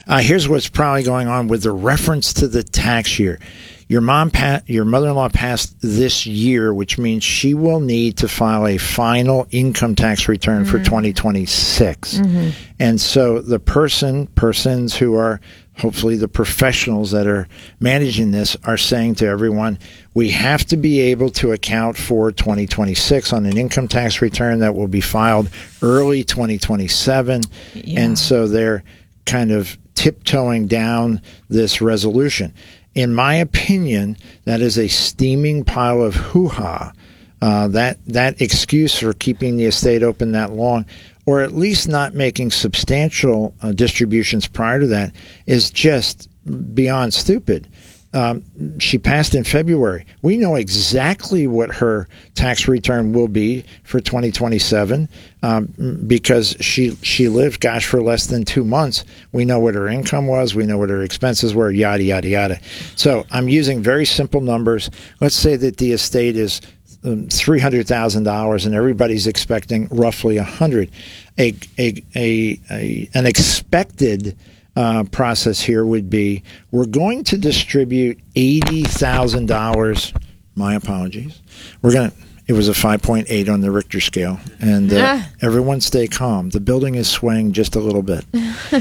Here's what's probably going on with the reference to the tax year. Your mother-in-law passed this year, which means she will need to file a final income tax return for 2026. And so the persons who are hopefully the professionals that are managing this are saying to everyone, we have to be able to account for 2026 on an income tax return that will be filed early 2027. And so they're kind of tiptoeing down this resolution. In my opinion, that is a steaming pile of hoo-ha. That excuse for keeping the estate open that long, or at least not making substantial distributions prior to that, is just beyond stupid. She passed in February. We know exactly what her tax return will be for 2027 because she lived, for less than 2 months. We know what her income was. We know what her expenses were, yada, yada, yada. So I'm using very simple numbers. Let's say that the estate is $300,000 and everybody's expecting roughly $100,000. An expected process here would be we're going to distribute $80,000. My apologies. It was a 5.8 on the Richter scale, and everyone stay calm. The building is swaying just a little bit.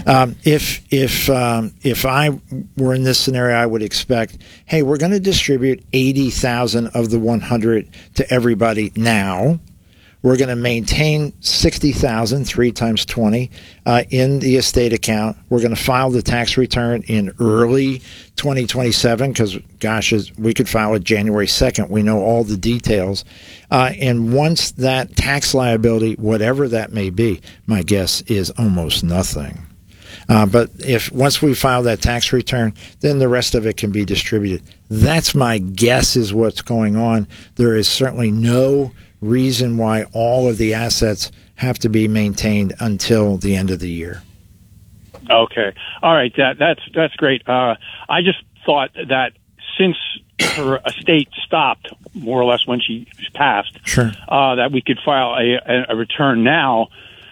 If I were in this scenario, I would expect, hey, we're going to distribute 80,000 of the 100 to everybody now. We're going to maintain 60,000, 3 times 20, in the estate account. We're going to file the tax return in early 2027 because, we could file it January 2nd. We know all the details. And once that tax liability, whatever that may be, my guess is almost nothing. But once we file that tax return, then the rest of it can be distributed. That's my guess is what's going on. There is certainly no reason why all of the assets have to be maintained until the end of the year. Okay. All right. That's great. I just thought that since her estate stopped more or less when she passed, that we could file a return now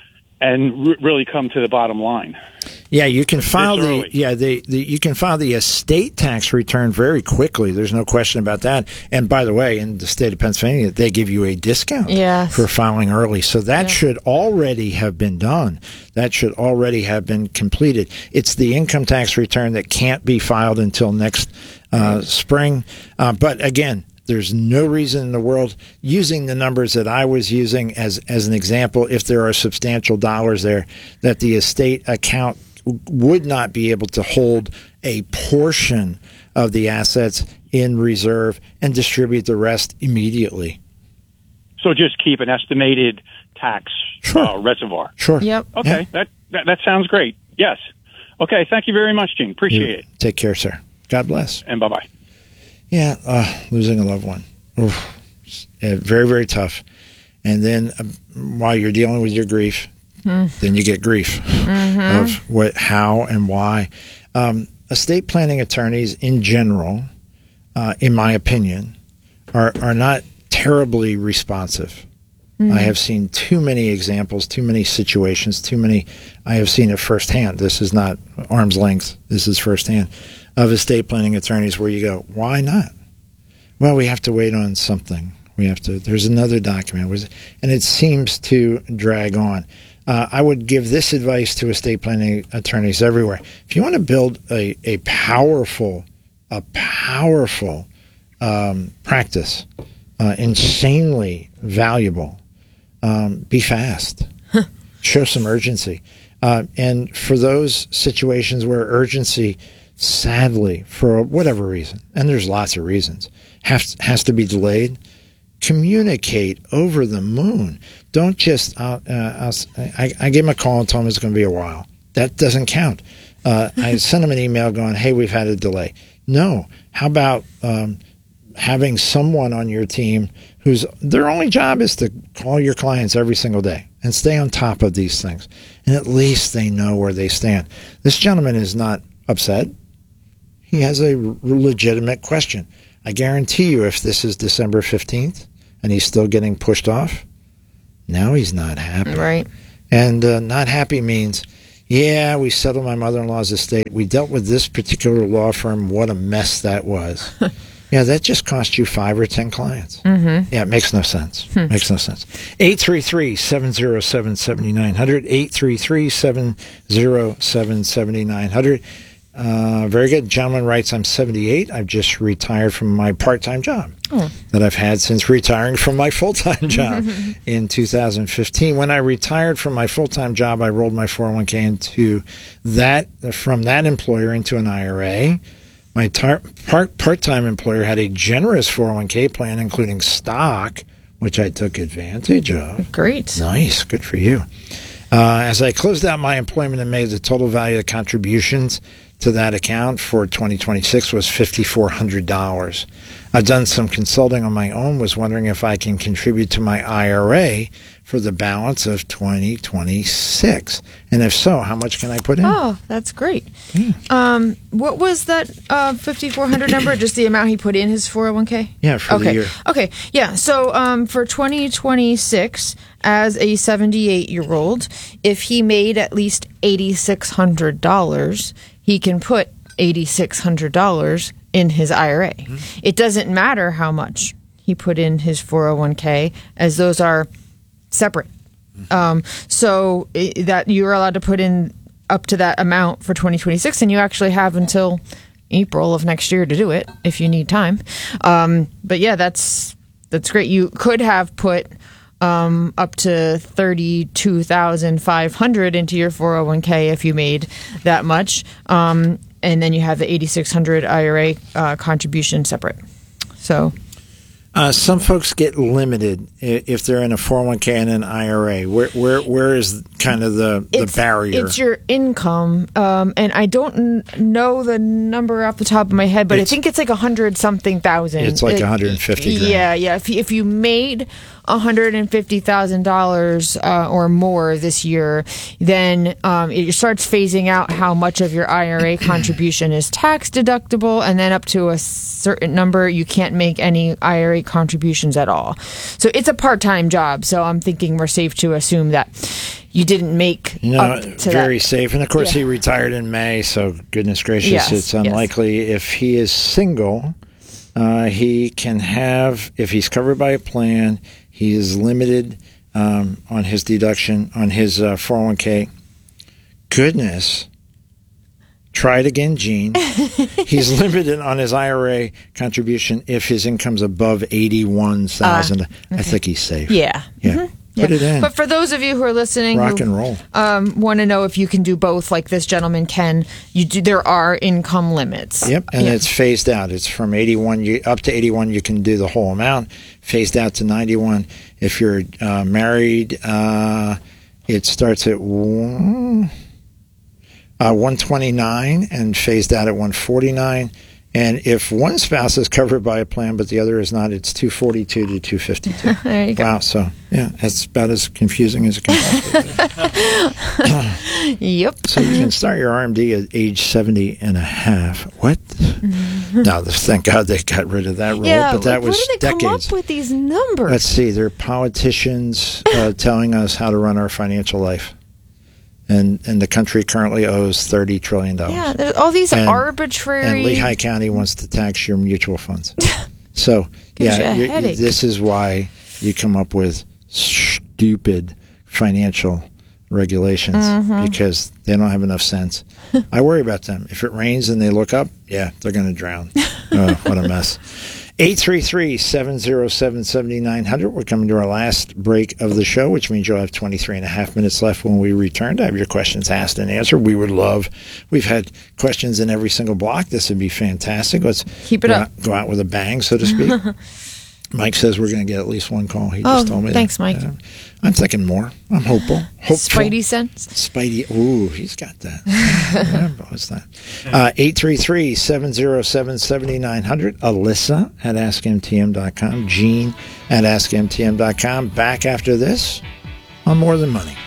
and really come to the bottom line. Yeah, you can file you can file the estate tax return very quickly. There's no question about that. And by the way, in the state of Pennsylvania, they give you a discount for filing early. So that should already have been done. That should already have been completed. It's the income tax return that can't be filed until next spring. But again, there's no reason in the world, using the numbers that I was using as an example, if there are substantial dollars there, that the estate account would not be able to hold a portion of the assets in reserve and distribute the rest immediately. So just keep an estimated tax reservoir. Sure. Yep. Okay. Yeah. That sounds great. Yes. Okay. Thank you very much, Gene. Appreciate it. Take care, sir. God bless. And bye-bye. Yeah. Losing a loved one. Oof. Very, very tough. And then while you're dealing with your grief, then you get grief of what, how, and why. Estate planning attorneys in general, in my opinion, are not terribly responsive. I have seen too many examples, too many situations, I have seen it firsthand. This is not arm's length. This is firsthand of estate planning attorneys where you go, why not? Well, we have to wait on something. There's another document. And it seems to drag on. I would give this advice to estate planning attorneys everywhere. If you want to build a powerful practice, insanely valuable, be fast. Show some urgency. And for those situations where urgency, sadly, for whatever reason, and there's lots of reasons, has to be delayed, communicate over the moon. Don't just, I gave him a call and told him it's going to be a while. That doesn't count. I sent him an email going, hey, we've had a delay. No. How about having someone on your team their only job is to call your clients every single day and stay on top of these things. And at least they know where they stand. This gentleman is not upset. He has a legitimate question. I guarantee you if this is December 15th and he's still getting pushed off, now he's not happy. Right. And not happy means, Yeah, we settled my mother-in-law's estate. We dealt with this particular law firm. What a mess that was. Yeah, that just cost you 5 or 10 clients. Mm-hmm. Yeah, it makes no sense. Makes no sense. 833-707-7900. 833-707-7900. Very good. Gentleman writes, I'm 78. I've just retired from my part-time job that I've had since retiring from my full-time job in 2015. When I retired from my full-time job, I rolled my 401k from that employer into an IRA. My part-time employer had a generous 401k plan, including stock, which I took advantage of. Great. Nice. Good for you. As I closed out my employment in May, the total value of contributions to that account for 2026 was $5,400. I've done some consulting on my own, was wondering if I can contribute to my IRA for the balance of 2026. And if so, how much can I put in? Oh, that's great. What was that $5,400 number? Just the amount he put in his 401k? Yeah, for the year. Okay, yeah. So for 2026, as a 78-year-old, if he made at least $8,600, he can put $8,600 in his IRA. Mm-hmm. It doesn't matter how much he put in his 401k, as those are separate. So that you're allowed to put in up to that amount for 2026, and you actually have until April of next year to do it if you need time. But yeah, that's great. You could have put up to $32,500 into your 401k if you made that much, and then you have the $8,600 IRA contribution separate. So. Some folks get limited if they're in a 401k and an IRA. Where is kind of the barrier? It's your income, and I don't know the number off the top of my head, but I think it's like 100-something thousand. It's like 150 grand. Yeah. If you made $150,000 or more this year, then it starts phasing out how much of your IRA contribution is tax deductible, and then up to a certain number, you can't make any IRA contributions at all. So it's a part-time job. So I'm thinking we're safe to assume that you didn't make up to very that. Safe. And of course, he retired in May. So goodness gracious, it's unlikely. If he is single, he can have, if he's covered by a plan, he is limited on his deduction on his 401k. Goodness. Try it again, Gene. He's limited on his IRA contribution if his income's above $81,000. Okay. I think he's safe. Yeah. Mm-hmm. Put it in. But for those of you who are listening, rock and roll, want to know if you can do both, like this gentleman can. There are income limits. Yep, and it's phased out. It's from 81 up to 81. You can do the whole amount. Phased out to 91. If you're married, it starts at 129 and phased out at 149. And if one spouse is covered by a plan but the other is not, it's 242 to 252. There you go. Wow, so yeah, that's about as confusing as it can be. Yep. So you can start your RMD at age 70 and a half. What? Mm-hmm. No, thank God they got rid of that rule, but that was decades. Where do they come up with these numbers? Let's see, they're politicians telling us how to run our financial life. And the country currently owes $30 trillion. Yeah, there's all these arbitrary... And Lehigh County wants to tax your mutual funds. So, this is why you come up with stupid financial regulations, because they don't have enough sense. I worry about them. If it rains and they look up, they're going to drown. What a mess. 833-707-7900. We're coming to our last break of the show, which means you'll have 23 and a half minutes left when we return to have your questions asked and answered. We've had questions in every single block. This would be fantastic. Let's keep it up. Go out with a bang, so to speak. Mike says we're going to get at least one call. He just told me thanks, that. Mike. I'm thinking more. I'm hopeful. Spidey sense? Spidey. Ooh, he's got that. What's that? 833-707-7900. Alyssa at AskMTM.com. Gene at AskMTM.com. Back after this on More Than Money.